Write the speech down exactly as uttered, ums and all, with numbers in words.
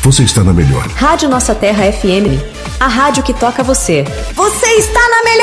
você está na melhor. Rádio Nossa Terra F M, a rádio que toca você. Você está na melhor!